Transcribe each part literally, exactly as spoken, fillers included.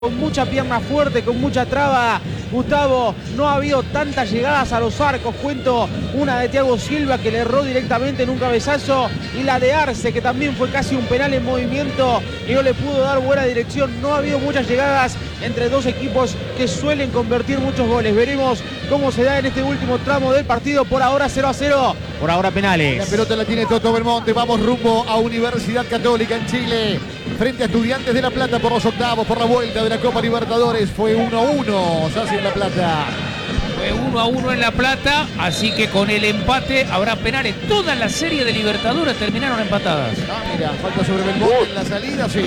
Con mucha pierna fuerte, con mucha traba, Gustavo, no ha habido tantas llegadas a los arcos. Cuento una de Thiago Silva que le erró directamente en un cabezazo y la de Arce, que también fue casi un penal en movimiento y no le pudo dar buena dirección. No ha habido muchas llegadas entre dos equipos que suelen convertir muchos goles. Veremos cómo se da en este último tramo del partido. Por ahora cero a cero, por ahora penales. La pelota la tiene Toto Belmonte, vamos rumbo a Universidad Católica en Chile. Frente a Estudiantes de La Plata por los octavos, por la vuelta de la Copa Libertadores. Fue uno a uno, Sassi en La Plata. Fue uno a uno en La Plata, así que con el empate habrá penales. Toda la serie de Libertadores terminaron empatadas. Ah, mira, falta sobre Belmonte en la salida, sí.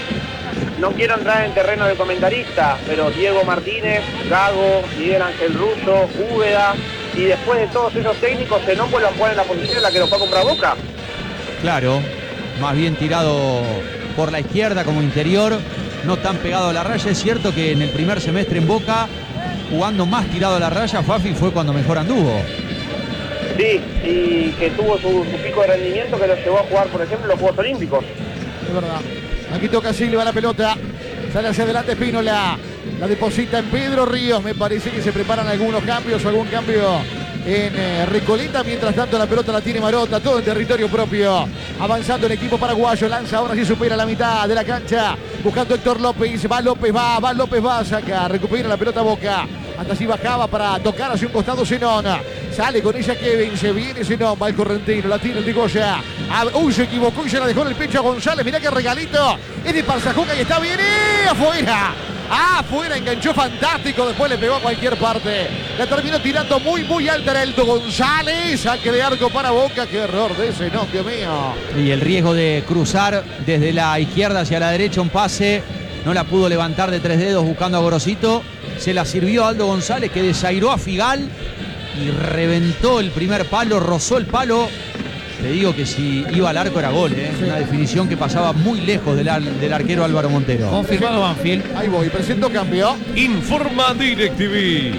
No quiero entrar en terreno de comentarista, pero Diego Martínez, Gago, Miguel Ángel Russo, Úbeda, y después de todos esos técnicos, se no vuelvan a poner en la posición en la que lo fue a comprar Boca. Claro, más bien tirado por la izquierda como interior, no tan pegado a la raya. Es cierto que en el primer semestre en Boca, jugando más tirado a la raya, Fafi fue cuando mejor anduvo. Sí, y que tuvo su, su pico de rendimiento que lo llevó a jugar, por ejemplo, los Juegos Olímpicos. Es verdad. Aquí toca Silva la pelota, sale hacia adelante Espínola, la deposita en Pedro Ríos. Me parece que se preparan algunos cambios, algún cambio en eh, Recoleta. Mientras tanto la pelota la tiene Marota, todo en territorio propio, avanzando el equipo paraguayo. Lanza ahora sí, supera la mitad de la cancha, buscando Héctor López. Va López, va, va López, va, saca, recupera la pelota Boca. Hasta así bajaba para tocar hacia un costado Zenón. Sale con ella Kevin, se viene Zenón, va el correntino, la tira el de Goya. Uy, se equivocó y se la dejó en el pecho a González. Mirá qué regalito, es de Parzajuca y está bien, ¡eh! Afuera. Afuera, enganchó fantástico, después le pegó a cualquier parte. La terminó tirando muy, muy alta el Eldo González. Saque de arco para Boca, qué error de ese, no, Dios mío. Y el riesgo de cruzar desde la izquierda hacia la derecha un pase, no la pudo levantar de tres dedos buscando a Gorosito. Se la sirvió a Aldo González, que desairó a Figal y reventó el primer palo, rozó el palo. Le digo que si iba al arco era gol, ¿eh? Sí. Una definición que pasaba muy lejos del, ar del arquero Álvaro Montero. Confirmado Banfield. Ahí voy, presento cambio. Informa DirecTV.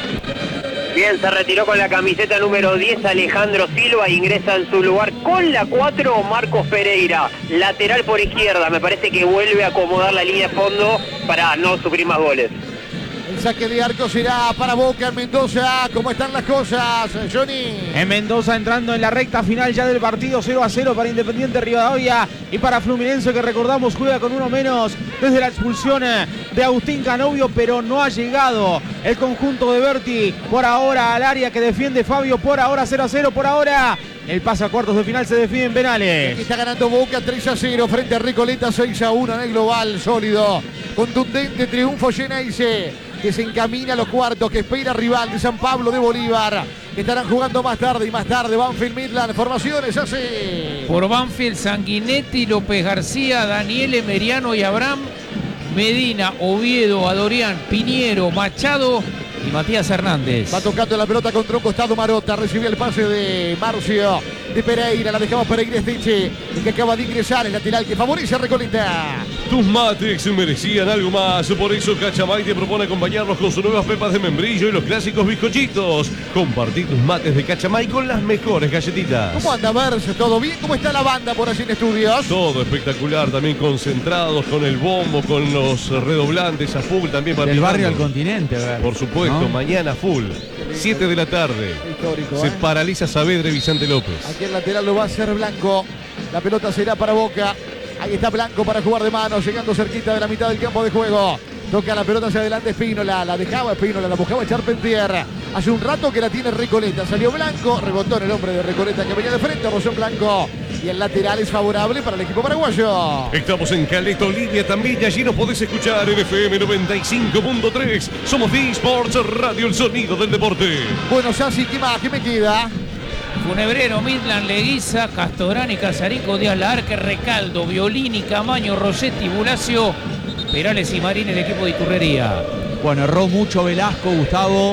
Bien, se retiró con la camiseta número diez Alejandro Silva e ingresa en su lugar con la cuatro Marcos Pereira, lateral por izquierda. Me parece que vuelve a acomodar la línea de fondo para no sufrir más goles. El saque de arco será para Boca en Mendoza. ¿Cómo están las cosas, Johnny? En Mendoza, entrando en la recta final ya del partido, cero a cero para Independiente Rivadavia y para Fluminense, que recordamos juega con uno menos desde la expulsión de Agustín Canovio, pero no ha llegado el conjunto de Berti por ahora al área que defiende Fabio. Por ahora cero a cero, por ahora el pase a cuartos de final se define en penales. Aquí está ganando Boca tres a cero frente a Recoleta, seis a uno en el global. Sólido, contundente triunfo Geneise, que se encamina a los cuartos, que espera rival de San Pablo de Bolívar, que estarán jugando más tarde y más tarde. Banfield Midland, formaciones así. Por Banfield, Sanguinetti, López García, Daniel Emeriano y Abraham, Medina, Oviedo, Adorián, Piñero, Machado y Matías Hernández. Va tocando la pelota contra un costado Marota, recibió el pase de Marcio, de Pereira, la dejamos Pereira Esteche, el que acaba de ingresar, el lateral que favorece a Recoleta. Tus mates merecían algo más, por eso Cachamay te propone acompañarlos con sus nuevas pepas de membrillo y los clásicos bizcochitos. Compartí tus mates de Cachamay con las mejores galletitas. ¿Cómo anda, Verse? ¿Todo bien? ¿Cómo está la banda por allí en estudios? Todo espectacular, también concentrados con el bombo, con los redoblantes a full también. Del barrio al continente, ¿verdad? Por supuesto, ¿no? Mañana full, siete de la tarde. Histórico, Se ¿eh? paraliza Saavedra y Vicente López. Aquí el lateral lo va a hacer Blanco. La pelota será para Boca. Ahí está Blanco para jugar de mano, llegando cerquita de la mitad del campo de juego. Toca la pelota hacia adelante Espínola, la dejaba Espínola, la buscaba Charpentier. Hace un rato que la tiene Recoleta, salió Blanco, rebotó en el hombre de Recoleta que venía de frente, rozó Blanco. Y el lateral es favorable para el equipo paraguayo. Estamos en Caleta Olivia también y allí nos podés escuchar en F M noventa y cinco punto tres. Somos D-Sports Radio, el sonido del deporte. Bueno, Sassi, ¿qué más? ¿Qué me queda? Funebrero, Midland, Leguiza, Castorani, Casarico, Díaz Laarque, Recaldo, Violini, Camaño, Rossetti, Bulacio, Perales y Marín, el equipo de Iturrería. Bueno, erró mucho Velasco, Gustavo,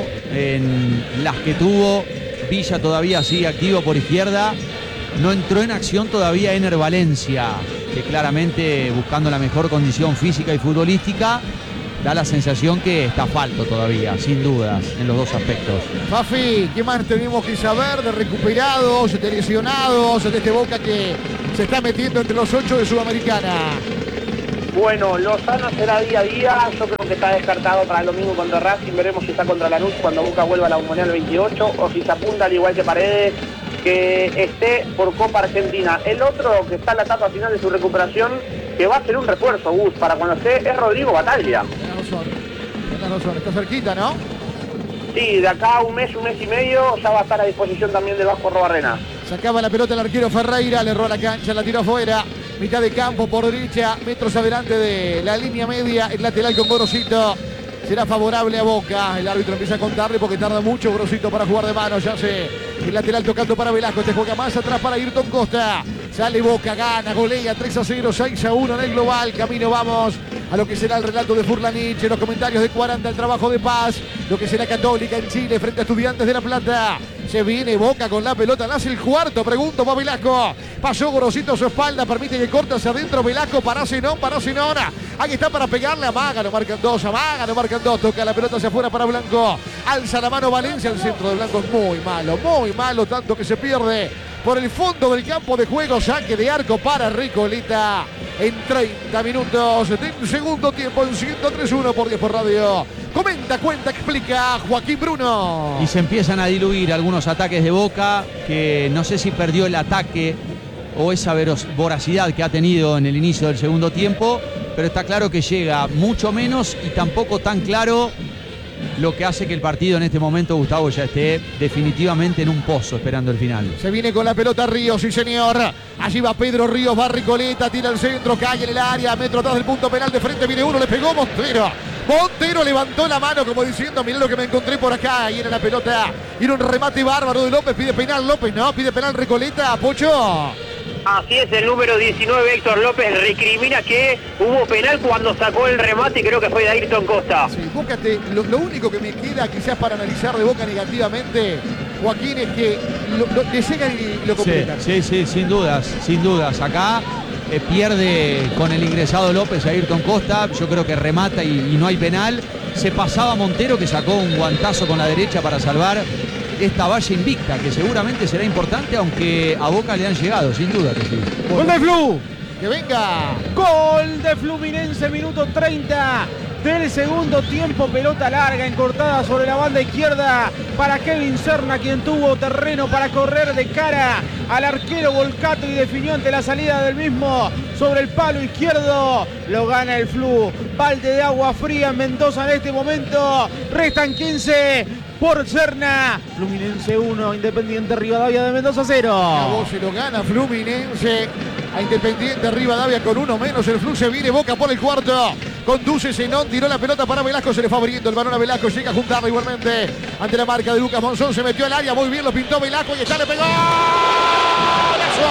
en las que tuvo. Villa todavía sigue activo por izquierda. No entró en acción todavía Ener Valencia, que claramente buscando la mejor condición física y futbolística, da la sensación que está falto todavía, sin dudas, en los dos aspectos. Fafi, ¿qué más tenemos que saber de recuperados, de lesionados, de este Boca que se está metiendo entre los ocho de Sudamericana? Bueno, Lozano será día a día, yo creo que está descartado para el domingo contra Racing, veremos si está contra Lanús cuando Boca vuelva a la Bombonera el veintiocho, o si se apunta al igual que Paredes, que esté por Copa Argentina. El otro que está en la etapa final de su recuperación, que va a ser un refuerzo, Gus, para cuando esté, es Rodrigo Bataglia. Tenés razón, tenés razón, está cerquita, ¿no? Sí, de acá a un mes, un mes y medio, ya va a estar a disposición también del Vasco Arrobarrena. Sacaba la pelota el arquero Ferreira, le erró a la cancha, la tiró afuera. Mitad de campo por derecha, metros adelante de la línea media, el lateral con Gorosito. Será favorable a Boca. El árbitro empieza a contarle porque tarda mucho Gorosito para jugar de mano. Ya se el lateral tocando para Velasco. Este juega más atrás para Ayrton Costa. Sale Boca, gana, golea tres a cero, seis a uno en el global. Camino vamos a lo que será el relato de Furlanich. En los comentarios de cuarenta, el trabajo de Paz. Lo que será Católica en Chile frente a Estudiantes de La Plata. Se viene Boca con la pelota, nace el cuarto, pregunto para Velasco. Pasó Gorosito a su espalda, permite que corte hacia adentro Velasco, para Zenón, para Zenón. Ahí está para pegarle a Maga, no marcan dos, a Maga no marcan dos, toca la pelota hacia afuera para Blanco. Alza la mano Valencia, el centro de Blanco es muy malo, muy malo, tanto que se pierde por el fondo del campo de juego, saque de arco para Recoleta. En treinta minutos del segundo tiempo, en ciento tres uno por diez por radio. Comenta, cuenta, explica Joaquín Bruno. Y se empiezan a diluir algunos ataques de Boca, que no sé si perdió el ataque o esa voracidad que ha tenido en el inicio del segundo tiempo, pero está claro que llega mucho menos y tampoco tan claro, lo que hace que el partido en este momento, Gustavo, ya esté definitivamente en un pozo esperando el final. Se viene con la pelota Ríos, sí señor. Allí va Pedro Ríos, va Recoleta, tira el centro, cae en el área, metro atrás del punto penal, de frente viene uno, le pegó Montero. Montero levantó la mano como diciendo, mirá lo que me encontré por acá. Y era la pelota, y era un remate bárbaro de López, pide penal López, no, pide penal Recoleta, Pocho. Así es, el número diecinueve, Héctor López, recrimina que hubo penal cuando sacó el remate, creo que fue de Ayrton Costa. Sí, Boca te, lo, lo único que me queda quizás para analizar de Boca negativamente, Joaquín, es que lo, lo, le llegan y lo completan. Sí, sí, sí, sin dudas, sin dudas. Acá eh, pierde con el ingresado López a Ayrton Costa, yo creo que remata y, y no hay penal. Se pasaba Montero, que sacó un guantazo con la derecha para salvar esta valla invicta, que seguramente será importante, aunque a Boca le han llegado, sin duda que sí. ¡Gol de Flu! ¡Que venga! Gol de Fluminense, minuto treinta del segundo tiempo. Pelota larga, encortada sobre la banda izquierda para Kevin Serna, quien tuvo terreno para correr de cara al arquero Volcato y definió ante la salida del mismo sobre el palo izquierdo. Lo gana el Flu. Balde de agua fría en Mendoza en este momento. Restan quince por Serna. Fluminense uno, Independiente Rivadavia de Mendoza cero. A vos se lo gana Fluminense a Independiente Rivadavia con uno menos. El Flu se viene, Boca por el cuarto. Conduce Zenón, tiró la pelota para Velasco, se le fue abriendo el balón a Velasco, llega a juntarlo igualmente ante la marca de Lucas Monzón, se metió al área, muy bien, lo pintó Velasco y está, le pegó. ¡Golazo!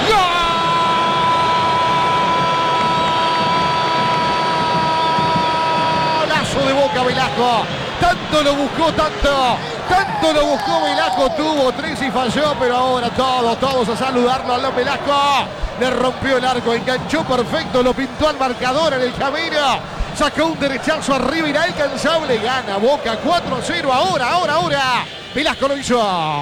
¡Golazo de Boca Velasco! Tanto lo buscó, tanto, tanto lo buscó Velasco, tuvo tres y falló, pero ahora todos, todos a saludarlo a Velasco. Le rompió el arco, enganchó perfecto, lo pintó al marcador en el camino. Sacó un derechazo arriba inalcanzable, gana Boca cuatro a cero, ahora, ahora, ahora. Velasco lo hizo.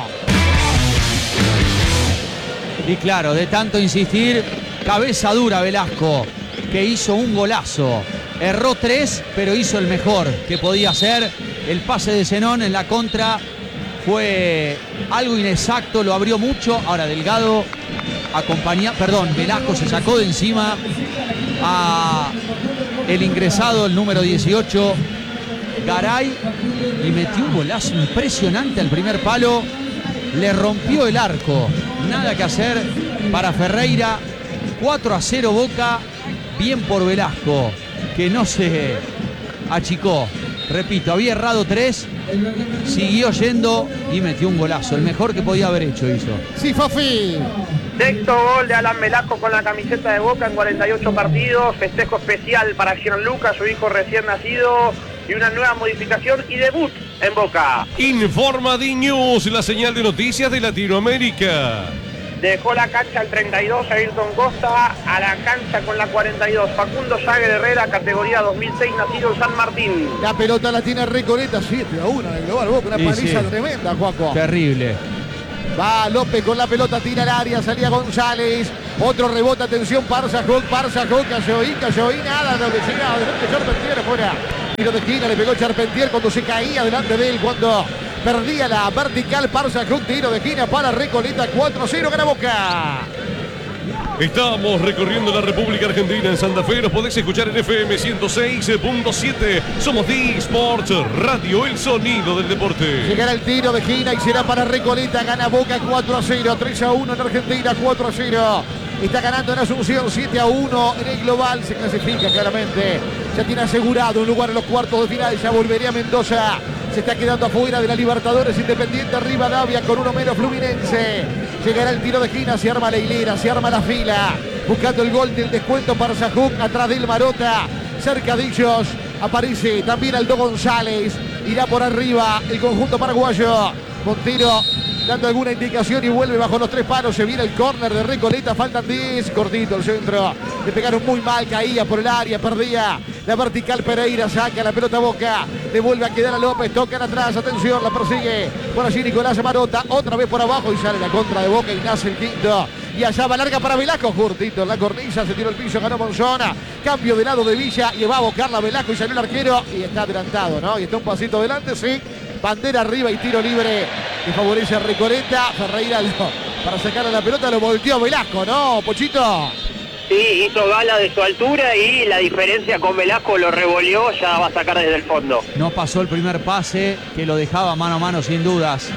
Y claro, de tanto insistir, cabeza dura Velasco, que hizo un golazo. Erró tres, pero hizo el mejor que podía hacer. El pase de Zenón en la contra fue algo inexacto, lo abrió mucho. Ahora Delgado acompaña, perdón, Velasco se sacó de encima a el ingresado, el número dieciocho, Garay, y metió un golazo impresionante al primer palo. Le rompió el arco. Nada que hacer para Ferreira. cuatro a cero Boca. Bien por Velasco, que no se achicó. Repito, había errado tres, siguió yendo y metió un golazo. El mejor que podía haber hecho hizo. Sí, Fafi. Sexto gol de Alan Velasco con la camiseta de Boca en cuarenta y ocho partidos. Festejo especial para Gianluca, su hijo recién nacido. Y una nueva modificación y debut en Boca. Informa D-News, la señal de noticias de Latinoamérica. Dejó la cancha al treinta y dos Ayrton Costa, a la cancha con la cuarenta y dos Facundo Jagger Herrera, categoría dos mil seis, nacido en San Martín. La pelota la tiene Recoleta, siete a uno en el global, Boca, una Sí, paliza sí. tremenda, Juaco. Terrible. Va López con la pelota, tira al área, salía González. Otro rebote, atención, Parza Hook, Parza Hook, cayó ahí, cayó ahí, nada, no le llega, adelante Charpentier, afuera. Tiro de esquina, le pegó Charpentier cuando se caía delante de él, cuando perdía la vertical. Parza Hook, tiro de esquina para Recoleta, cuatro a cero, gana Boca. Estamos recorriendo la República Argentina. En Santa Fe nos podés escuchar en F M ciento seis punto siete. Somos D-Sports Radio, el sonido del deporte. Llegará el tiro de esquina y será para Recoleta. Gana Boca cuatro a cero, tres a uno en Argentina, cuatro a cero. Está ganando en Asunción siete a uno en el global. Se clasifica claramente. Ya tiene asegurado un lugar en los cuartos de final. Ya volvería a Mendoza. Se está quedando afuera de la Libertadores. Independiente Rivadavia con uno menos Fluminense. Llegará el tiro de esquina. Se arma la hilera. Se arma la fila. Buscando el gol del descuento para Zajuc. Atrás del Marota. Cerca de ellos aparece también Aldo González. Irá por arriba el conjunto paraguayo. Montero dando alguna indicación y vuelve bajo los tres palos. Se viene el córner de Recoleta. Faltan diez. Cortito el centro. Le pegaron muy mal. Caía por el área. Perdía la vertical. Pereira saca la pelota a Boca. Le vuelve a quedar a López. Tocan atrás. Atención. La persigue por allí Nicolás Marota. Otra vez por abajo y sale la contra de Boca y nace el quinto. Y allá va larga para Velasco. Curtito en la cornisa. Se tiró el piso. Ganó Monzona. Cambio de lado de Villa. Y va a bocarla Velasco y salió el arquero. Y está adelantado, ¿no? Y está un pasito adelante. Sí. Bandera arriba y tiro libre que favorece a Recoleta. Ferreira lo, para sacarle la pelota lo volteó Velasco, ¿no, Pochito? Sí, hizo gala de su altura y la diferencia con Velasco lo revolvió, ya va a sacar desde el fondo. No pasó el primer pase que lo dejaba mano a mano sin dudas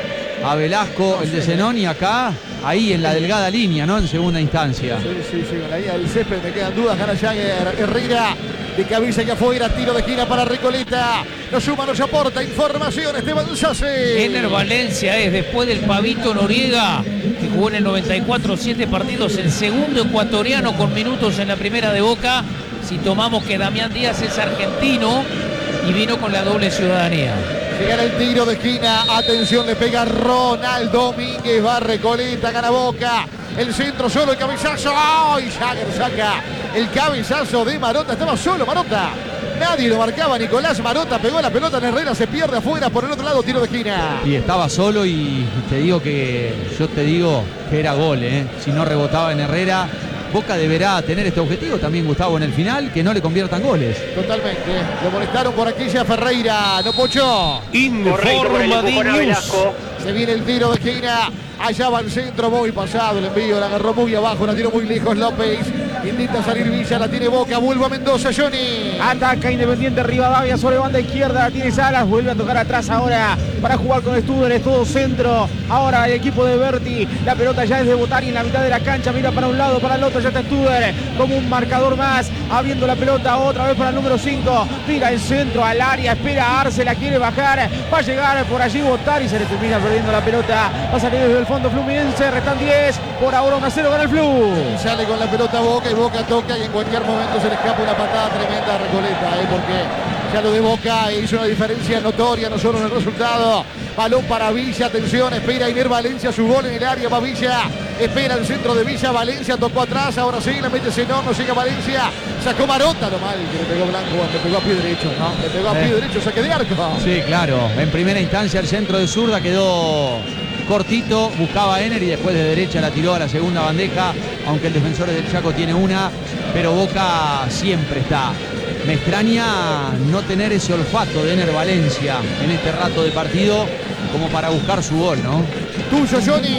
a Velasco, el de Zenón, y acá, ahí en la delgada línea, ¿no? En segunda instancia. Sí, sí, sí, en la línea del césped me quedan dudas. Gana Jagger, Herrera. De cabeza que afuera, tiro de esquina para Recoleta. Nos suma, nos aporta información Esteban Sase. Ener Valencia es, después del Pavito Noriega, que jugó en el noventa y cuatro siete partidos, el segundo ecuatoriano con minutos en la primera de Boca. Si tomamos que Damián Díaz es argentino y vino con la doble ciudadanía. Llegará el tiro de esquina. Atención, le pega Ronaldo Domínguez. Va Recoleta, gana Boca. El centro solo, el cabezazo. ¡Ay! Jagger saca el cabezazo de Marota. Estaba solo Marota. Nadie lo marcaba. Nicolás Marota pegó la pelota en Herrera. Se pierde afuera. Por el otro lado, tiro de esquina. Y estaba solo y te digo que, yo te digo que era gol, ¿eh? Si no rebotaba en Herrera. Boca deberá tener este objetivo también, Gustavo, en el final, que no le conviertan goles. Totalmente. Lo molestaron por aquí ya Ferreira. No Pocho. Informa News. Se viene el tiro de esquina. Allá va el centro, muy pasado el envío. La agarró muy abajo, la tiró muy lejos López. Intenta salir Villa, la tiene Boca. Vuelve a Mendoza, Johnny. Ataca Independiente Rivadavia sobre banda izquierda. La tiene Salas. Vuelve a tocar atrás ahora para jugar con Studer. Es todo centro. Ahora el equipo de Berti. La pelota ya es de Botari en la mitad de la cancha. Mira para un lado, para el otro. Ya está Studer como un marcador más. Habiendo la pelota otra vez para el número cinco. Tira el centro al área. Espera a Arce. La quiere bajar. Va a llegar por allí Botari. Se le termina perdiendo la pelota. Va a salir desde el fondo Fluminense. Restan diez. Por ahora uno a cero gana el Flu. Y sale con la pelota Boca. Y Boca toca y en cualquier momento se le escapa una patada tremenda a Recoleta, ¿eh? Porque ya lo de Boca hizo una diferencia notoria, no solo en el resultado. Balón para Villa, atención, espera Iner Valencia, su gol en el área, va Villa, espera el centro de Villa, Valencia tocó atrás, ahora sí, la mete Zenón, no llega Valencia, sacó Marota, lo mal que le pegó Blanco, le pegó a pie derecho, ¿no? Le pegó a pie Eh. derecho, saque de arco. Sí, claro. En primera instancia el centro de zurda quedó cortito, buscaba a Ener y después de derecha la tiró a la segunda bandeja, aunque el defensor del Chaco tiene una, pero Boca siempre está. Me extraña no tener ese olfato de Ener Valencia en este rato de partido como para buscar su gol, ¿no? Tuyo, Johnny.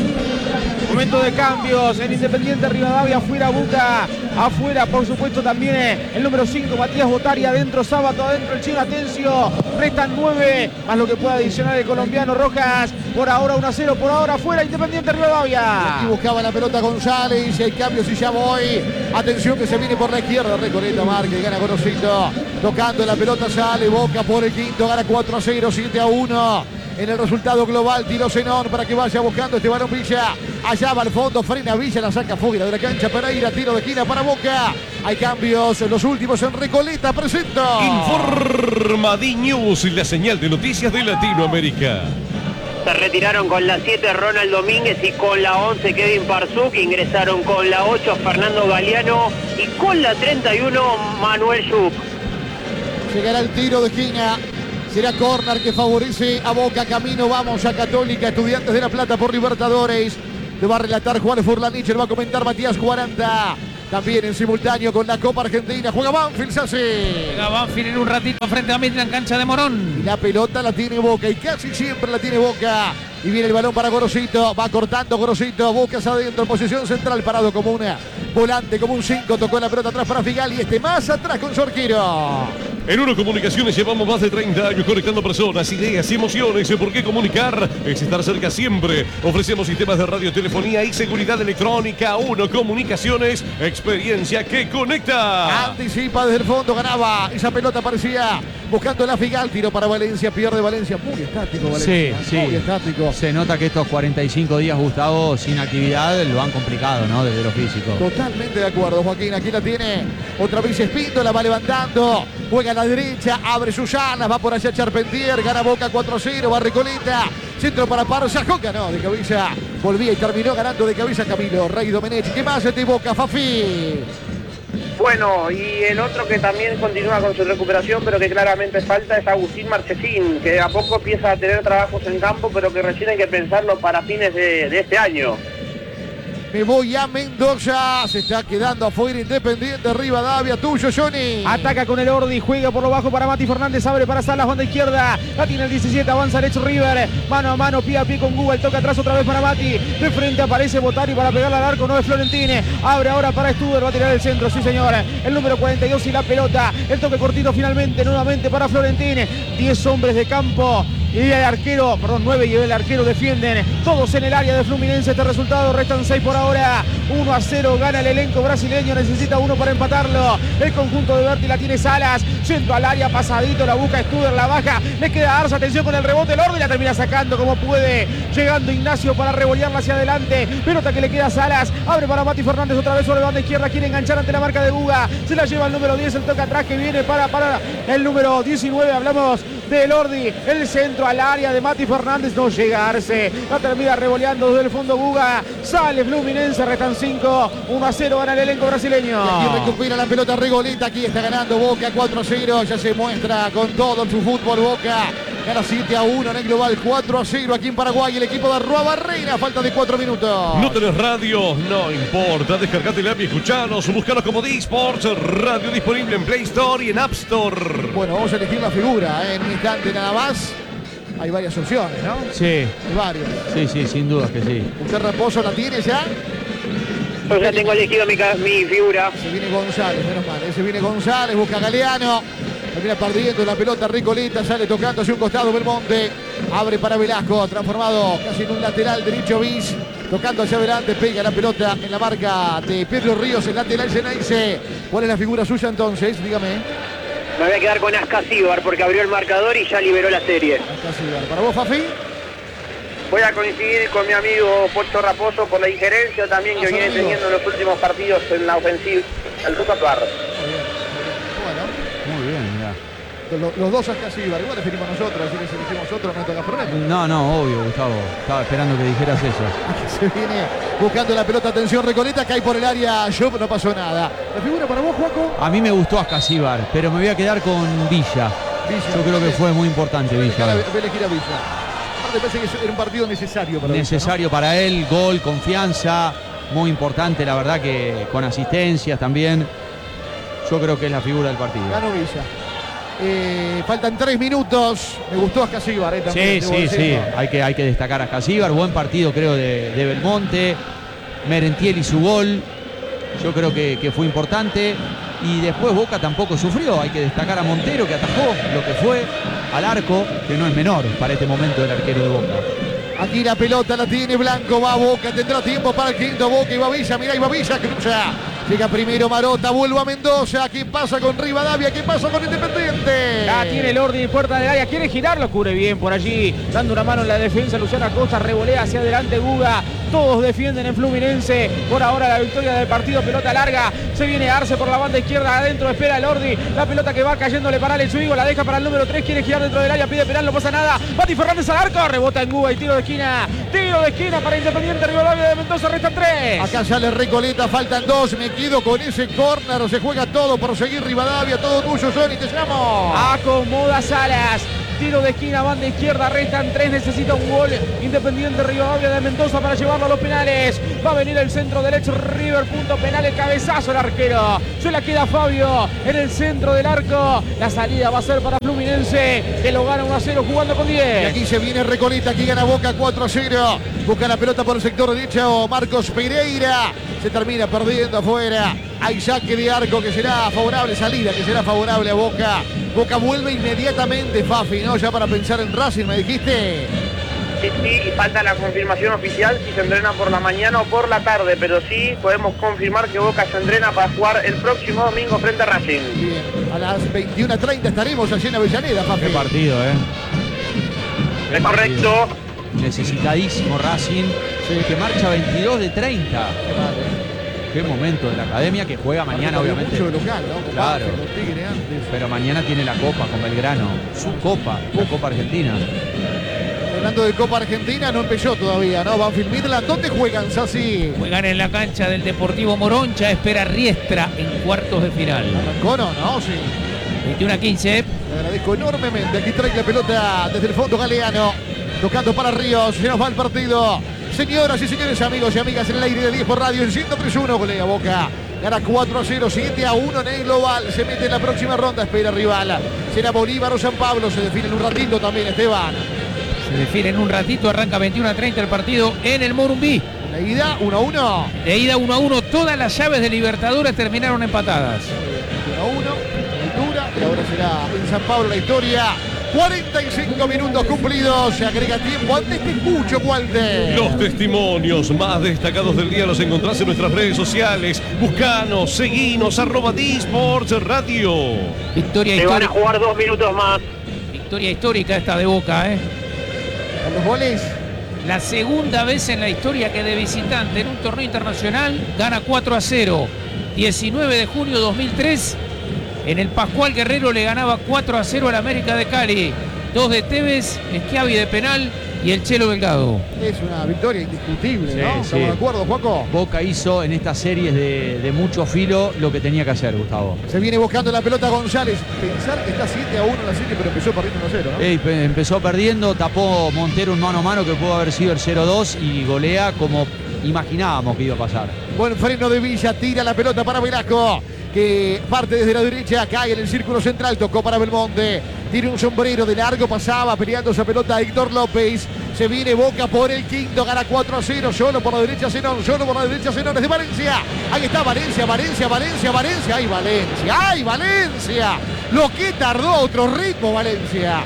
Momento de cambios en Independiente Rivadavia, afuera Boca, afuera por supuesto también el número cinco, Matías Botari, adentro Sábato, adentro el chino Atencio, restan nueve, más lo que pueda adicionar el colombiano Rojas, por ahora uno a cero, por ahora afuera Independiente Rivadavia. Y buscaba la pelota González, el cambio si ya voy, atención que se viene por la izquierda, Recoleta marca y gana Gorosito, tocando la pelota sale Boca por el quinto, gana cuatro a cero, siete a uno. En el resultado global, tiró Zenón para que vaya buscando este balón Villa. Allá va al fondo, frena Villa, la saca fuera de la cancha. Pereira, tiro de esquina para Boca. Hay cambios, los últimos en Recoleta, presento. Informa News, la señal de noticias de Latinoamérica. Se retiraron con la siete Ronald Domínguez y con la once Kevin Parzuk. Ingresaron con la ocho Fernando Galeano y con la treinta y uno Manuel Yuc. Llegará el tiro de esquina. Será córner que favorece a Boca. Camino, vamos a Católica. Estudiantes de La Plata por Libertadores. Te va a relatar Juan Furlanich, le va a comentar Matías cuarenta. También en simultáneo con la Copa Argentina. Juega Banfield, Sassi. Juega Banfield en un ratito frente a Midland en cancha de Morón. Y la pelota la tiene Boca y casi siempre la tiene Boca. Y viene el balón para Gorosito. Va cortando Gorosito. Boca hacia adentro. Posición central parado como una volante, como un cinco. Tocó la pelota atrás para Figal. Y este más atrás con su arquero. En Uno Comunicaciones llevamos más de treinta años conectando personas, ideas y emociones. ¿Por qué comunicar? Es estar cerca siempre. Ofrecemos sistemas de radiotelefonía y seguridad electrónica. Uno Comunicaciones, experiencia que conecta. Anticipa desde el fondo, ganaba. Esa pelota parecía buscando la Figal. Tiro para Valencia, pierde Valencia. Muy estático Valencia. Sí, sí. Muy estático. Se nota que estos cuarenta y cinco días, Gustavo, sin actividad, lo han complicado, ¿no? Desde lo físico. Totalmente de acuerdo, Joaquín. Aquí la tiene otra vez Espíndola, la va levantando. Juega a la derecha, abre Susana, va por allá Charpentier, gana Boca cuatro a cero, va Recoleta. Centro para Parza, Joca no, de cabeza. Volvía y terminó ganando de cabeza Camilo Rey Domenech. ¿Qué más de Boca, Fafi? Bueno, y el otro que también continúa con su recuperación, pero que claramente falta, es Agustín Marchesín, que a poco empieza a tener trabajos en campo, pero que recién hay que pensarlo para fines de, de este año. Me voy a Mendoza, se está quedando afuera Independiente, Rivadavia, tuyo, Johnny. Ataca con el Ordi, juega por lo bajo para Mati Fernández, abre para Salas, banda izquierda, la tiene el diecisiete, avanza Lecho River, mano a mano, pie a pie con Google, toca atrás otra vez para Mati, de frente aparece Botari para pegarle al arco, no es Florentine, abre ahora para Stuber, va a tirar el centro, sí señor, el número cuarenta y dos y la pelota, el toque cortito finalmente, nuevamente para Florentine, diez hombres de campo. Y el arquero, perdón, nueve y el arquero defienden todos en el área de Fluminense. Este resultado, restan seis por ahora. uno a cero gana el elenco brasileño. Necesita uno para empatarlo. El conjunto de Berti la tiene Salas. Centro al área, pasadito, la busca Studer, la baja. Le queda Arza, atención con el rebote. El orden la termina sacando como puede. Llegando Ignacio para revolearla hacia adelante. Pelota que le queda a Salas. Abre para Mati Fernández otra vez sobre la banda izquierda. Quiere enganchar ante la marca de Buga. Se la lleva el número diez. El toque atrás que viene para, para el número diecinueve. Hablamos del Ordi. El centro al área de Mati Fernández, no llega a Arce, la termina revoleando desde el fondo Buga, sale Fluminense, restan cinco, uno a cero gana el elenco brasileño. Y aquí recupera la pelota Rigoleta, aquí está ganando Boca cuatro a cero, ya se muestra con todo en su fútbol Boca, gana siete a uno en el global, cuatro a cero aquí en Paraguay, el equipo de Rua Barreira, falta de cuatro minutos. ¿No tenés radio? No importa, descargate la app y escuchanos, buscanos como D-Sports, radio disponible en Play Store y en App Store. Bueno, vamos a elegir la figura, ¿eh? En un instante nada más. Hay varias opciones, ¿no? Sí. Hay varias. Sí, sí, sin duda que sí. ¿Usted, Raposo, la tiene ya? Yo ya tengo elegido mi, mi figura. Se viene González, menos mal. Se viene González, busca Galeano. Termina perdiendo la pelota Ricoleta, sale tocando hacia un costado Belmonte. Abre para Velasco, transformado casi en un lateral derecho bis. Tocando hacia adelante, pega la pelota en la marca de Pedro Ríos, el lateral Ceneice. ¿Cuál es la figura suya entonces? Dígame. Me voy a quedar con Ascasíbar porque abrió el marcador y ya liberó la serie. Ascasíbar. ¿Para vos, Fafi? Voy a coincidir con mi amigo Pocho Raposo por la injerencia también que Ah, viene amigo. teniendo en los últimos partidos en la ofensiva. El Tuca Parra. Bueno, Muy bien, mirá. los, los dos Ascasíbar. Igual definimos nosotros, así que si elegimos otro no toca problema. No, no, obvio, Gustavo. Estaba esperando que dijeras eso. Se viene buscando la pelota, atención Recoleta, cae por el área, Job, no pasó nada. ¿La figura para vos, Juaco? A mí me gustó Ascasíbar, pero me voy a quedar con Villa. Villa. Yo creo que fue muy importante Voy a Villa. elegir a Villa. Aparte parece que era un partido necesario para Necesario para él, gol, confianza, muy importante, la verdad que con asistencias también. Yo creo que es la figura del partido. Villa, ¿no? Ganó Villa. Eh, faltan tres minutos. Me gustó Ascasíbar, eh, también. Sí, debo sí, sí. decirlo. Hay que, hay que destacar a Ascasíbar. Buen partido, creo, de, de Belmonte. Merentiel y su gol. Yo creo que, que fue importante. Y después Boca tampoco sufrió. Hay que destacar a Montero, que atajó lo que fue al arco, que no es menor para este momento del arquero de Boca. Aquí la pelota la tiene Blanco, va a Boca, tendrá tiempo para el quinto Boca y va Villa, mirá, y va Villa, cruza. Llega primero Marota, vuelve a Mendoza. ¿Qué pasa con Rivadavia? ¿Qué pasa con Independiente? Ya tiene el orden, puerta de área, quiere girar, lo cubre bien por allí, dando una mano en la defensa. Luciano Acosta revolea hacia adelante Buga. Todos defienden en Fluminense. Por ahora la victoria del partido, pelota larga. Se viene Arce por la banda izquierda, adentro espera el Ordi. La pelota que va cayéndole para el Suigo, la deja para el número tres, quiere girar dentro del área, pide penal, no pasa nada. Mati Fernández al arco, rebota en Buga y tiro de esquina. Tiro de esquina para Independiente Rivadavia de Mendoza, restan tres. Acá sale Recoleta, faltan dos. Me quedo con ese córner, se juega todo por seguir Rivadavia, todo tuyo, Sony, te llamo. Acomoda Salas. tiro de esquina, banda izquierda, restan tres, necesita un gol Independiente Rivadavia de Mendoza para llevarlo a los penales. Va a venir el centro derecho, River, punto penal, el cabezazo el arquero. Se la queda Fabio en el centro del arco. La salida va a ser para Fluminense, que lo gana uno a cero jugando con diez. Y aquí se viene Recoleta, aquí gana Boca cuatro a cero. Busca la pelota por el sector derecho, Marcos Pereira. Se termina perdiendo afuera. Hay saque de arco que será favorable, salida que será favorable a Boca. Boca vuelve inmediatamente, Fafi, ¿no? Ya para pensar en Racing, me dijiste. Sí, sí, y falta la confirmación oficial si se entrena por la mañana o por la tarde, pero sí podemos confirmar que Boca se entrena para jugar el próximo domingo frente a Racing. Bien, a las veintiuna treinta estaremos allí en Avellaneda, Fafi. Qué partido, ¿eh? Qué Es partido. correcto. Necesitadísimo Racing, Sí. que marcha veintidós de treinta. Qué momento de la academia, que juega mañana, Perdió obviamente. mucho de local, ¿no? Con Claro. Banfield, con Tigre antes. Pero mañana tiene la Copa con Belgrano, su Copa, la Copa Argentina. Hablando de Copa Argentina, no empezó todavía, ¿no? Banfield Midland, ¿dónde juegan, Sassi? Juegan en la cancha del Deportivo Moroncha, espera Riestra en cuartos de final. ¿Arrancó no? No, sí. veintiuno a quince. Le agradezco enormemente. Aquí trae la pelota desde el fondo Galeano. Tocando para Ríos. Se nos va el partido. Señoras y señores, amigos y amigas, en el aire de diez por radio, en ciento tres uno, golea Boca. Gana cuatro a cero, siete a uno en el global. Se mete en la próxima ronda, espera rival. Será Bolívar o San Pablo. Se define en un ratito también, Esteban. Se define en un ratito, arranca veintiuno a treinta el partido en el Morumbí. En la ida, uno a uno. De ida uno a uno, todas las llaves de Libertadores terminaron empatadas. uno a uno. Altura. Y ahora será en San Pablo la historia. cuarenta y cinco minutos cumplidos. Se agrega tiempo. Antes te escucho, Walter. Los testimonios más destacados del día los encontrás en nuestras redes sociales. Buscanos, seguinos, arroba D-Sports Radio. Victoria Se van a histórica. jugar dos minutos más. Victoria histórica esta de Boca, ¿eh? A los goles. La segunda vez en la historia que de visitante en un torneo internacional gana cuatro a cero. diecinueve de junio de dos mil tres, en el Pascual Guerrero le ganaba cuatro a cero al América de Cali. Dos de Tevez, Schiavi de penal y el Chelo Delgado. Es una victoria indiscutible, Sí, ¿no? sí. ¿Estamos de acuerdo, Juaco? Boca hizo en estas series de, de mucho filo lo que tenía que hacer, Gustavo. Se viene buscando la pelota González. Pensar que está siete a uno en la serie, pero empezó perdiendo uno a cero, ¿no? Ey, pe- empezó perdiendo, tapó Montero un mano a mano que pudo haber sido el cero dos y golea como imaginábamos que iba a pasar. Buen freno de Villa, tira la pelota para Velasco, que parte desde la derecha, cae en el círculo central, tocó para Belmonte, tiene un sombrero de largo, pasaba peleando esa pelota a Héctor López. Se viene Boca por el quinto, gana cuatro a cero, solo por la derecha Zenón, solo por la derecha Zenón, es de Valencia. Ahí está Valencia, Valencia, Valencia, Valencia, ¡ay Valencia! ¡Ay Valencia! Lo que tardó, otro ritmo Valencia.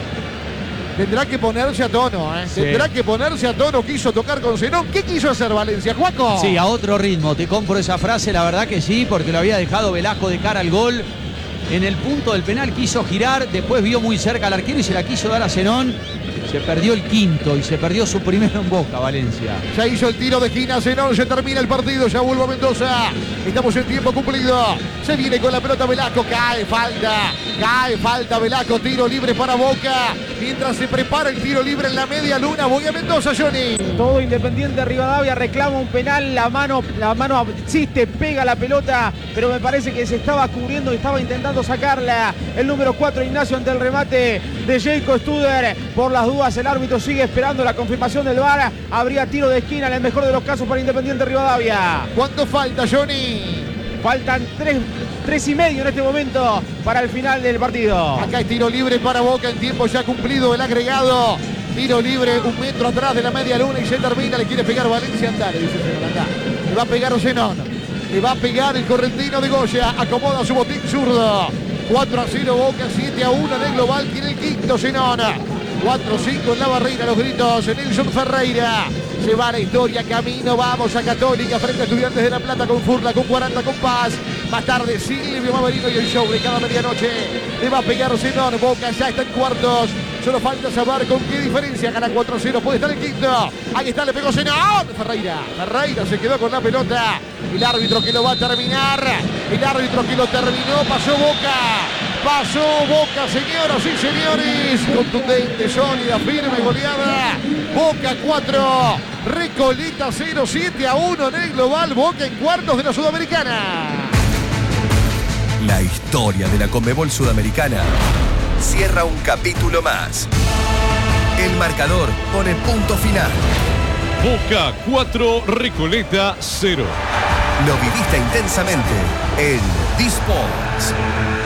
Tendrá que ponerse a tono, ¿eh? Sí. Tendrá que ponerse a tono. Quiso tocar con Zenón. ¿Qué quiso hacer Valencia, Juaco? Sí, a otro ritmo, te compro esa frase, la verdad que sí, porque lo había dejado Velasco de cara al gol. En el punto del penal quiso girar, después vio muy cerca al arquero y se la quiso dar a Zenón. Se perdió el quinto y se perdió su primero en Boca, Valencia. Ya hizo el tiro de esquina Zenón, se termina el partido, ya vuelve a Mendoza. Estamos en tiempo cumplido. Se viene con la pelota Velasco, cae, falta, cae, falta Velasco, tiro libre para Boca. Mientras se prepara el tiro libre en la media luna, voy a Mendoza, Johnny. Todo Independiente Rivadavia reclama un penal, la mano, la mano existe, pega la pelota, pero me parece que se estaba cubriendo y estaba intentando sacarla. El número cuatro, Ignacio, ante el remate de Jacob Studer. Por las dudas, el árbitro sigue esperando la confirmación del V A R. Habría tiro de esquina en el mejor de los casos para Independiente Rivadavia. ¿Cuánto falta, Johnny? Faltan tres, tres y medio en este momento para el final del partido. Acá hay tiro libre para Boca en tiempo ya cumplido el agregado. Tiro libre un metro atrás de la media luna y se termina. Le quiere pegar Valencia, andá, le dice Zenón, andá. Le va a pegar Zenón. Le va a pegar el correntino de Goya. Acomoda su botín zurdo. cuatro a cero Boca, siete a uno en el global. Tiene el quinto Zenón. cuatro cinco en la barrera, los gritos. Nelson Ferreira. Se va a la historia, camino, vamos a Católica frente a Estudiantes de La Plata con Furla, con cuarenta, con Paz. Más tarde Silvio Mamerino y el show de cada medianoche. Le va a pegar Zenón, Boca ya está en cuartos. Solo falta saber con qué diferencia gana cuatro a cero, puede estar el quinto. Ahí está, le pegó Zenón. Ferreira, Ferreira se quedó con la pelota. El árbitro que lo va a terminar. El árbitro que lo terminó, pasó Boca. Pasó Boca, señoras y señores. Contundente, sólida, firme, goleada. Boca cuatro, Recoleta cero, siete a uno en el global. Boca en cuartos de la Sudamericana. La historia de la Conmebol Sudamericana cierra un capítulo más. El marcador pone punto final. Boca cuatro, Recoleta cero. Lo viviste intensamente en D-Sports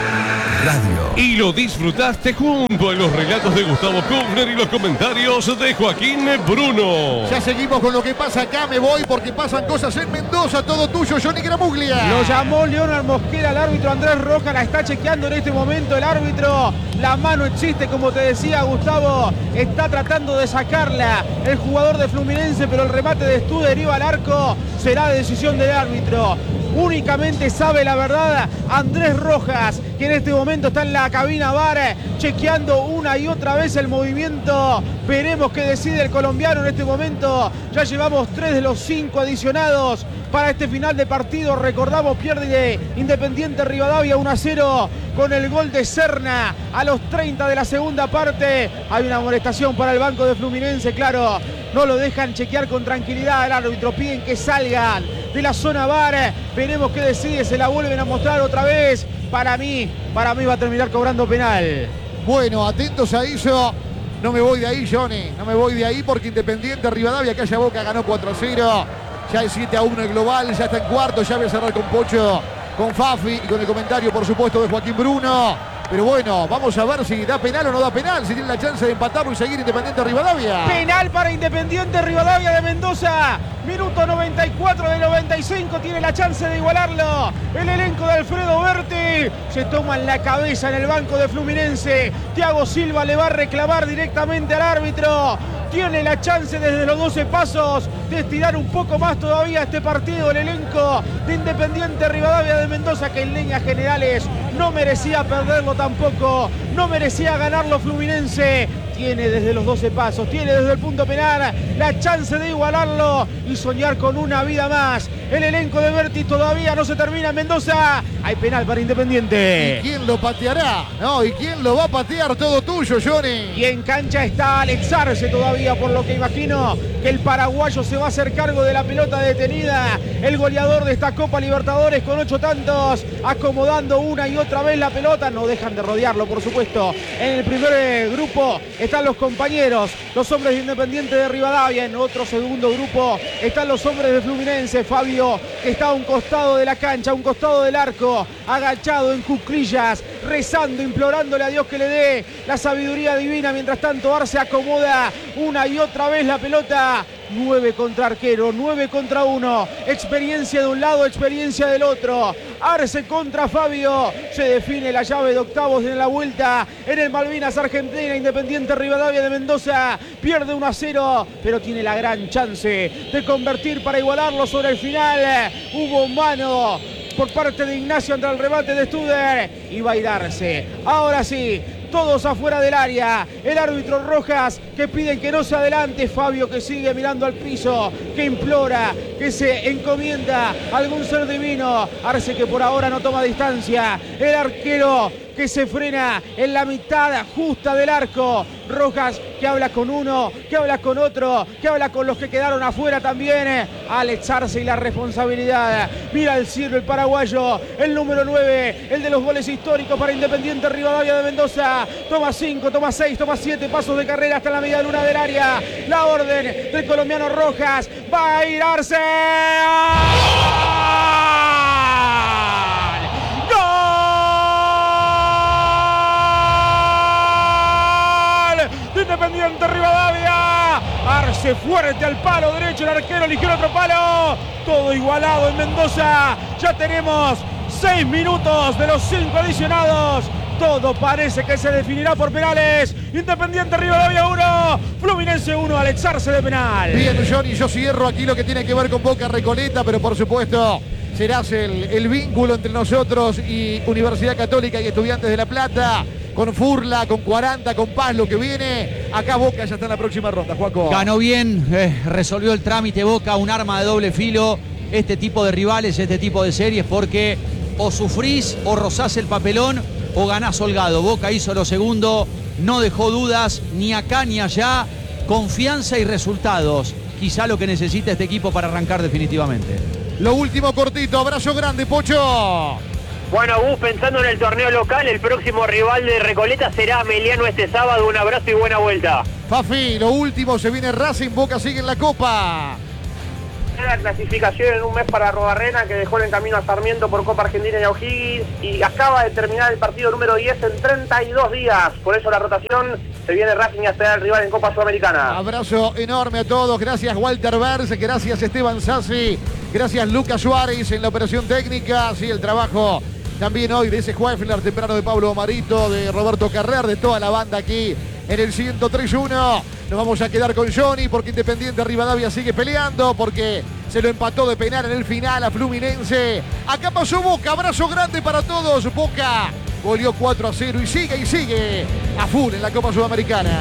Radio. Y lo disfrutaste junto a los relatos de Gustavo Kufner y los comentarios de Joaquín Bruno. Ya seguimos con lo que pasa acá, me voy porque pasan cosas en Mendoza. Todo tuyo, Johnny Gramuglia. Lo llamó Leonard Mosquera, el árbitro Andrés Rojas, la está chequeando en este momento el árbitro. La mano existe, como te decía Gustavo, está tratando de sacarla el jugador de Fluminense, pero el remate de Studer iba al arco, será decisión del árbitro. Únicamente sabe la verdad Andrés Rojas, que en este momento está en la cabina V A R chequeando una y otra vez el movimiento. Veremos qué decide el colombiano en este momento. Ya llevamos tres de los cinco adicionados para este final de partido. Recordamos, pierde Independiente Rivadavia uno a cero con el gol de Serna a los treinta de la segunda parte. Hay una amonestación para el banco de Fluminense, claro. No lo dejan chequear con tranquilidad al árbitro. Piden que salgan de la zona V A R. Veremos qué decide. Se la vuelven a mostrar otra vez. Para mí, para mí va a terminar cobrando penal. Bueno, atentos a eso. No me voy de ahí, Johnny. No me voy de ahí porque Independiente Rivadavia, que haya Boca, ganó cuatro a cero. Ya es siete a uno el global. Ya está en cuarto. Ya voy a cerrar con Pocho, con Fafi y con el comentario, por supuesto, de Joaquín Bruno. Pero bueno, vamos a ver si da penal o no da penal, si tiene la chance de empatarlo y seguir Independiente Rivadavia. Penal para Independiente Rivadavia de Mendoza. Minuto noventa y cuatro de noventa y cinco, tiene la chance de igualarlo. El elenco de Alfredo Berti se toma en la cabeza en el banco de Fluminense. Thiago Silva le va a reclamar directamente al árbitro. Tiene la chance desde los doce pasos de estirar un poco más todavía este partido. El elenco de Independiente Rivadavia de Mendoza, que en líneas generales no merecía perderlo tampoco. No merecía ganarlo Fluminense. Tiene desde los doce pasos, tiene desde el punto penal la chance de igualarlo y soñar con una vida más. El elenco de Berti todavía no se termina en Mendoza. Hay penal para Independiente. ¿Y quién lo pateará? No, ¿y quién lo va a patear? Todo tuyo, Johnny. Y en cancha está Alex Arce todavía, por lo que imagino que el paraguayo se va a hacer cargo de la pelota detenida. El goleador de esta Copa Libertadores con ocho tantos, acomodando una y otra vez la pelota. No dejan de rodearlo, por supuesto. En el primer grupo están los compañeros, los hombres de Independiente de Rivadavia. En otro segundo grupo están los hombres de Fluminense. Fabio, que está a un costado de la cancha, a un costado del arco, agachado en cuclillas, rezando, implorándole a Dios que le dé la sabiduría divina. Mientras tanto, Arce acomoda una y otra vez la pelota. Nueve contra arquero, nueve contra uno. Experiencia de un lado, experiencia del otro. Arce contra Fabio. Se define la llave de octavos en la vuelta en el Malvinas Argentina. Independiente Rivadavia de Mendoza pierde uno a cero, pero tiene la gran chance de convertir para igualarlo sobre el final. Hubo mano por parte de Ignacio ante el remate de Studer y va a ir Arce. Ahora sí, todos afuera del área. El árbitro Rojas, que piden que no se adelante. Fabio, que sigue mirando al piso, que implora, que se encomienda a algún ser divino. Arce, que por ahora no toma distancia. El arquero, que se frena en la mitad justa del arco. Rojas, que habla con uno, que habla con otro, que habla con los que quedaron afuera también. Alex Arce y la responsabilidad. Mira al cielo el paraguayo, el número nueve, el de los goles históricos para Independiente Rivadavia de Mendoza. Toma cinco, toma seis, toma siete pasos de carrera hasta la media luna del área. La orden del colombiano Rojas. Va a ir Arce. Independiente Rivadavia. Arce fuerte al palo derecho, el arquero eligió el otro palo. Todo igualado en Mendoza. Ya tenemos seis minutos de los cinco adicionados. Todo parece que se definirá por penales. Independiente Rivadavia uno, Fluminense uno, Alex Arce de penal. Bien, Johnny, yo cierro aquí lo que tiene que ver con Boca Recoleta, pero por supuesto serás el, el vínculo entre nosotros y Universidad Católica y Estudiantes de La Plata. Con Furla, con cuarenta, con Paz, lo que viene. Acá Boca ya está en la próxima ronda, Juaco. Ganó bien, eh, resolvió el trámite Boca, un arma de doble filo. Este tipo de rivales, este tipo de series, porque o sufrís o rozás el papelón o ganás holgado. Boca hizo lo segundo, no dejó dudas ni acá ni allá. Confianza y resultados. Quizá lo que necesita este equipo para arrancar definitivamente. Lo último cortito, abrazo grande, Pocho. Bueno, Gus, pensando en el torneo local, el próximo rival de Recoleta será Meliano este sábado. Un abrazo y buena vuelta. Fafi, lo último, se viene Racing, Boca sigue en la Copa. La clasificación en un mes para Robarrena, que dejó en camino a Sarmiento por Copa Argentina y a O'Higgins, y acaba de terminar el partido número diez en treinta y dos días. Por eso la rotación, se viene Racing a esperar al rival en Copa Sudamericana. Abrazo enorme a todos, gracias Walter Vers, gracias Esteban Sassi, gracias Lucas Suárez en la operación técnica, sí, el trabajo también hoy de ese Schweifler, temprano de Pablo Marito, de Roberto Carrer, de toda la banda aquí en el ciento tres uno. Nos vamos a quedar con Johnny porque Independiente Rivadavia sigue peleando, porque se lo empató de penal en el final a Fluminense. Acá pasó Boca, abrazo grande para todos. Boca goleó cuatro a cero y sigue y sigue a full en la Copa Sudamericana.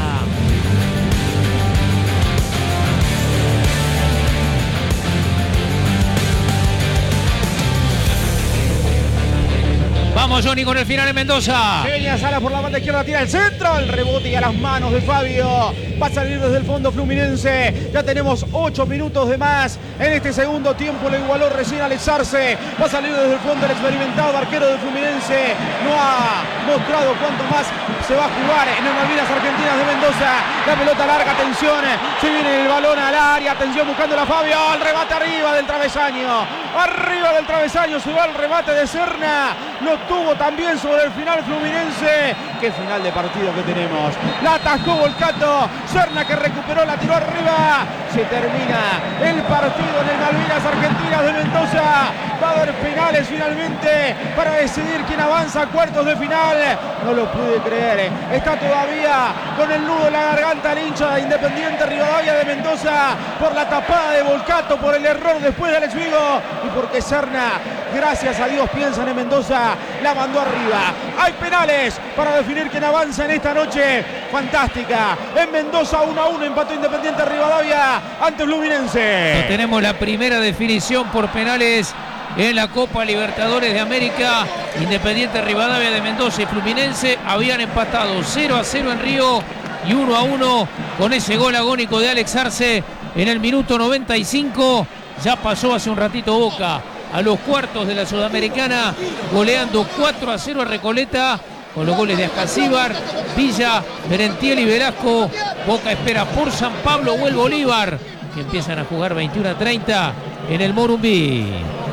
Vamos, Johnny, con el final en Mendoza. Peña Sala por la banda izquierda, tira el centro, el rebote y a las manos de Fabio. Va a salir desde el fondo Fluminense. Ya tenemos ocho minutos de más en este segundo tiempo. Lo igualó recién Alex Arce. Va a salir desde el fondo el experimentado arquero de Fluminense. No ha mostrado cuánto más se va a jugar en las Malvinas Argentinas de Mendoza. La pelota larga, atención. Se viene el balón al área. Atención buscando a Fabio. El remate arriba del travesaño. Arriba del travesaño se va el remate de Serna. Lo tuvo también sobre el final Fluminense. Qué final de partido que tenemos. La atajó Volcato. Serna que recuperó, la tiró arriba. Se termina el partido en el Malvinas Argentinas de Mendoza. Va a haber penales finalmente para decidir quién avanza a cuartos de final. No lo pude creer. Está todavía con el nudo en la garganta el hincha de Independiente Rivadavia de Mendoza por la tapada de Volcato, por el error después de Alex Vigo y porque Serna, gracias a Dios, piensan en Mendoza, la mandó arriba. Hay penales para definir quién avanza en esta noche fantástica. En Mendoza uno a uno empató Independiente Rivadavia ante Fluminense. Tenemos la primera definición por penales en la Copa Libertadores de América. Independiente Rivadavia de Mendoza y Fluminense habían empatado cero a cero en Río y uno a uno con ese gol agónico de Alex Arce en el minuto noventa y cinco. Ya pasó hace un ratito Boca a los cuartos de la Sudamericana, goleando cuatro a cero a Recoleta con los goles de Ascasíbar, Villa, Merentiel y Velasco. Boca espera por San Pablo o el Bolívar, que empiezan a jugar veintiuno a treinta en el Morumbí.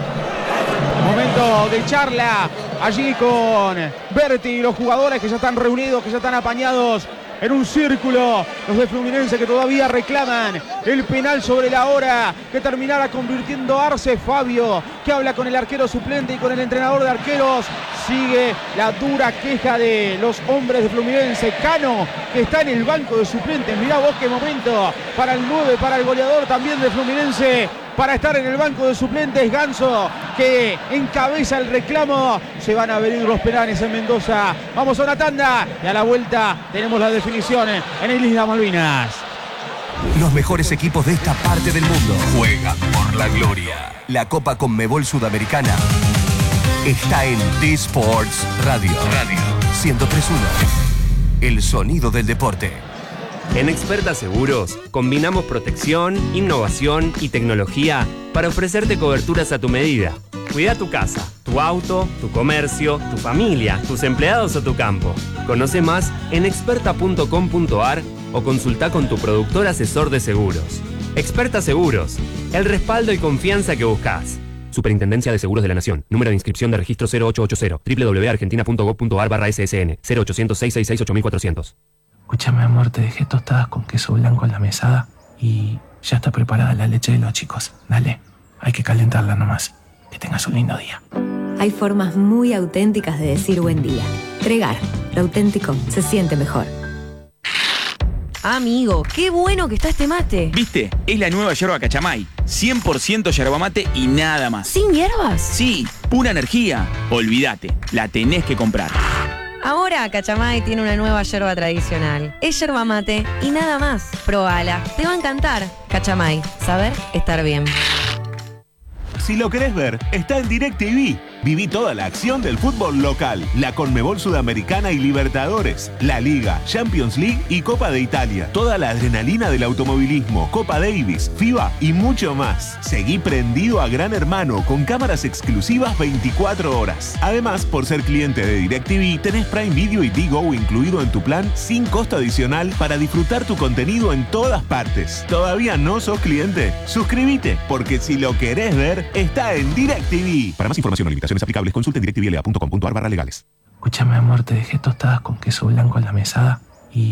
Momento de charla allí con Berti y los jugadores que ya están reunidos, que ya están apañados en un círculo. Los de Fluminense que todavía reclaman el penal sobre la hora que terminara convirtiendo Arce. Fabio, que habla con el arquero suplente y con el entrenador de arqueros. Sigue la dura queja de los hombres de Fluminense. Cano, que está en el banco de suplentes. Mirá vos qué momento para el nueve, para el goleador también de Fluminense, para estar en el banco de suplentes. Ganso, que encabeza el reclamo. Se van a venir los penales en Mendoza. Vamos a una tanda y a la vuelta tenemos las definiciones en el Islas Malvinas. Los mejores equipos de esta parte del mundo juegan por la gloria. La Copa Conmebol Sudamericana está en T-Sports Radio. Radio ciento tres punto uno. El sonido del deporte. En Experta Seguros combinamos protección, innovación y tecnología para ofrecerte coberturas a tu medida. Cuida tu casa, tu auto, tu comercio, tu familia, tus empleados o tu campo. Conoce más en experta punto com punto ar o consulta con tu productor asesor de seguros. Experta Seguros, el respaldo y confianza que buscas. Superintendencia de Seguros de la Nación. Número de inscripción de registro cero ocho ocho cero. doble u doble u doble u punto argentina punto gov punto ar barra ese ese ene. cero ochocientos, seiscientos sesenta y seis, ocho mil cuatrocientos. Escúchame, amor, te dejé tostadas con queso blanco en la mesada y ya está preparada la leche de los chicos. Dale, hay que calentarla nomás. Que tengas un lindo día. Hay formas muy auténticas de decir buen día. Tregar, lo auténtico se siente mejor. Amigo, qué bueno que está este mate. ¿Viste? Es la nueva yerba Cachamay. cien por ciento yerba mate y nada más. ¿Sin hierbas? Sí, pura energía. Olvídate, la tenés que comprar. Ahora Cachamay tiene una nueva yerba tradicional. Es yerba mate y nada más. Probala, te va a encantar. Cachamay, saber estar bien. Si lo querés ver, está en DirecTV. Viví toda la acción del fútbol local, la Conmebol Sudamericana y Libertadores, la Liga, Champions League y Copa de Italia. Toda la adrenalina del automovilismo, Copa Davis, FIBA y mucho más. Seguí prendido a Gran Hermano con cámaras exclusivas veinticuatro horas. Además, por ser cliente de DirecTV, tenés Prime Video y Digo incluido en tu plan sin costo adicional para disfrutar tu contenido en todas partes. ¿Todavía no sos cliente? Suscríbete, porque si lo querés ver, está en DirecTV. Para más información o limitaciones aplicables, consulte en directvla punto com punto ar barra legales. Escúchame, amor, te dejé tostadas con queso blanco en la mesada